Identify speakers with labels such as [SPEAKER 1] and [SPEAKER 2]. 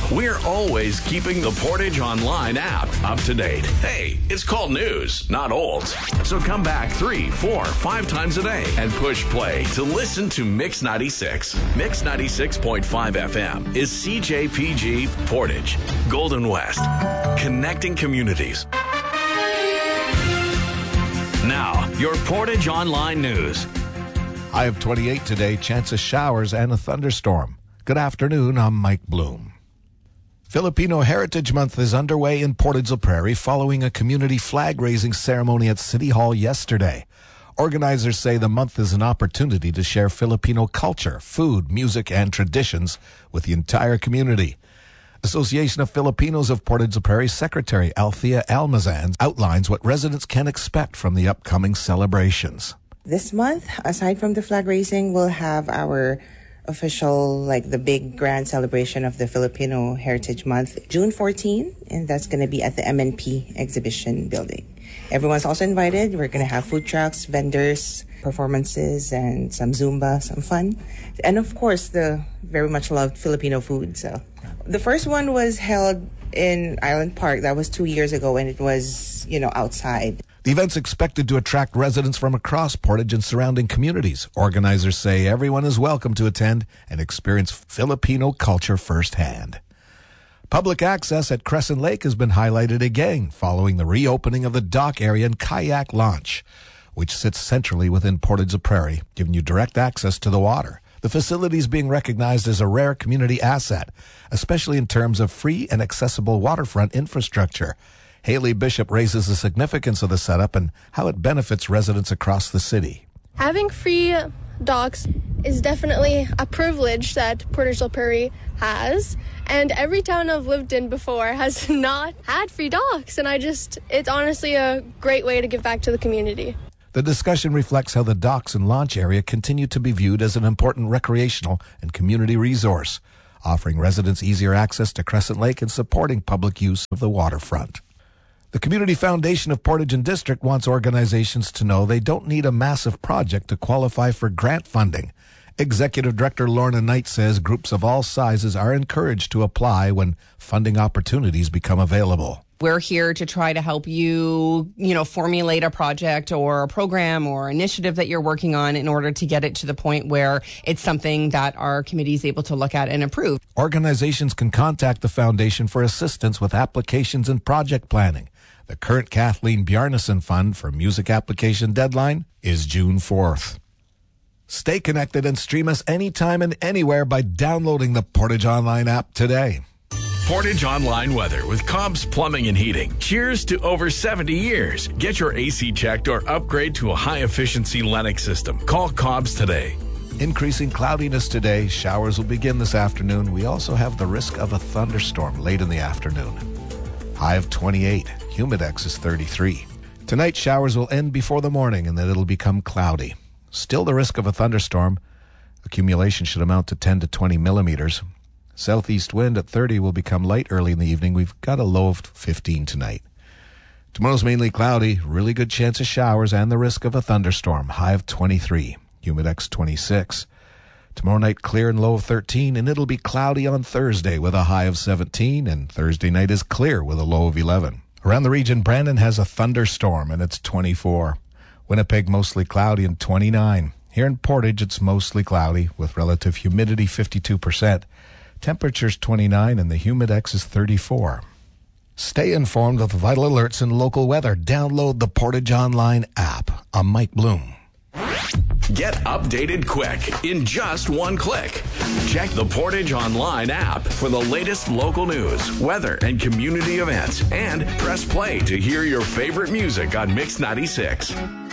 [SPEAKER 1] We're always keeping the Portage Online app up to date. Hey, it's called news, not olds. So come back 3, 4, 5 times a day and push play to listen to Mix 96. Mix 96.5 FM is CJPG Portage, Golden West, connecting communities. Now, your Portage Online news.
[SPEAKER 2] High of 28 today, chance of showers and a thunderstorm. Good afternoon, I'm Mike Bloom. Filipino Heritage Month is underway in Portage la Prairie following a community flag-raising ceremony at City Hall yesterday. Organizers say the month is an opportunity to share Filipino culture, food, music, and traditions with the entire community. Association of Filipinos of Portage la Prairie Secretary Althea Almazan outlines what residents can expect from the upcoming celebrations.
[SPEAKER 3] This month, aside from the flag raising, we'll have our official, the big grand celebration of the Filipino Heritage Month, June 14, and that's going to be at the MNP exhibition building. Everyone's also invited. We're going to have food trucks, vendors, performances, and some Zumba, some fun. And of course, the very much loved Filipino food. So the first one was held in Island Park. That was 2 years ago, and it was, outside.
[SPEAKER 2] The event's expected to attract residents from across Portage and surrounding communities. Organizers say everyone is welcome to attend and experience Filipino culture firsthand. Public access at Crescent Lake has been highlighted again following the reopening of the dock area and kayak launch, which sits centrally within Portage la Prairie, giving you direct access to the water. The facility is being recognized as a rare community asset, especially in terms of free and accessible waterfront infrastructure. Haley Bishop raises the significance of the setup and how it benefits residents across the city.
[SPEAKER 4] Having free docks is definitely a privilege that Portage la Prairie has, and every town I've lived in before has not had free docks, and it's honestly a great way to give back to the community.
[SPEAKER 2] The discussion reflects how the docks and launch area continue to be viewed as an important recreational and community resource, offering residents easier access to Crescent Lake and supporting public use of the waterfront. The Community Foundation of Portage and District wants organizations to know they don't need a massive project to qualify for grant funding. Executive Director Lorna Knight says groups of all sizes are encouraged to apply when funding opportunities become available.
[SPEAKER 5] We're here to try to help you, formulate a project or a program or initiative that you're working on in order to get it to the point where it's something that our committee is able to look at and approve.
[SPEAKER 2] Organizations can contact the foundation for assistance with applications and project planning. The current Kathleen Bjarnason Fund for Music Application deadline is June 4th. Stay connected and stream us anytime and anywhere by downloading the Portage Online app today.
[SPEAKER 1] Portage Online weather with Cobb's Plumbing and Heating. Cheers to over 70 years. Get your AC checked or upgrade to a high-efficiency Lennox system. Call Cobb's today.
[SPEAKER 2] Increasing cloudiness today. Showers will begin this afternoon. We also have the risk of a thunderstorm late in the afternoon. High of 28. Humidex is 33. Tonight, showers will end before the morning and then it'll become cloudy. Still the risk of a thunderstorm. Accumulation should amount to 10 to 20 millimeters. Southeast wind at 30 will become light early in the evening. We've got a low of 15 tonight. Tomorrow's mainly cloudy. Really good chance of showers and the risk of a thunderstorm. High of 23. Humidex 26. Tomorrow night, clear and low of 13, and it'll be cloudy on Thursday with a high of 17, and Thursday night is clear with a low of 11. Around the region, Brandon has a thunderstorm, and it's 24. Winnipeg, mostly cloudy, and 29. Here in Portage, it's mostly cloudy, with relative humidity 52%. Temperature's 29, and the Humidex is 34. Stay informed of vital alerts and local weather. Download the Portage Online app. I'm Mike Bloom.
[SPEAKER 1] Get updated quick in just one click. Check the Portage Online app for the latest local news, weather, and community events. And press play to hear your favorite music on Mix 96.